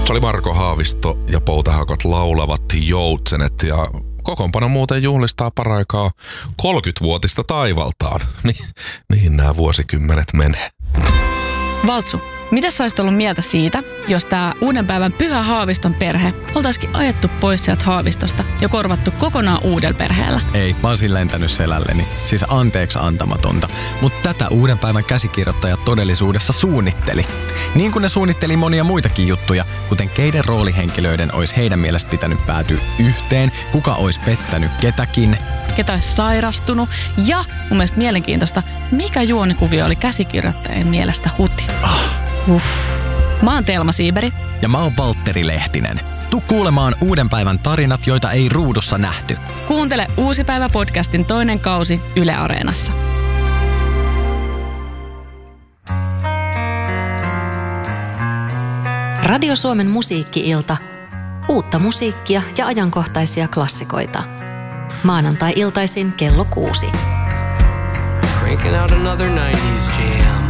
Se oli Marko Haavisto ja Poutahakot laulavat Joutsenet ja kokoonpano muuten juhlistaa paraikaa 30-vuotista taivaltaan. Mihin nämä vuosikymmenet menee? Valtsu, mitä sä olisit ollut mieltä siitä, jos tää uuden päivän Pyhä Haaviston perhe oltaisikin ajettu pois sieltä Haavistosta ja korvattu kokonaan uudella perheellä? Ei, mä oon lentänyt selälleni. Siis anteeksi antamatonta. Mutta tätä uuden päivän käsikirjoittajat todellisuudessa suunnitteli. Niin kuin ne suunnitteli monia muitakin juttuja, kuten keiden roolihenkilöiden olisi heidän mielestä pitänyt päätyä yhteen, kuka olisi pettänyt ketäkin, ketä olisi sairastunut ja mun mielestä mielenkiintoista, mikä juonikuvio oli käsikirjoittajien mielestä huti. Mä oon Telma Siiberi. Ja mä oon Valtteri Lehtinen. Tuu kuulemaan uuden päivän tarinat, joita ei ruudussa nähty. Kuuntele Uusi päivä podcastin toinen kausi Yle Areenassa. Radio Suomen musiikki-ilta. Uutta musiikkia ja ajankohtaisia klassikoita. Maanantai-iltaisin kello 6. Cranking out another 90s jam.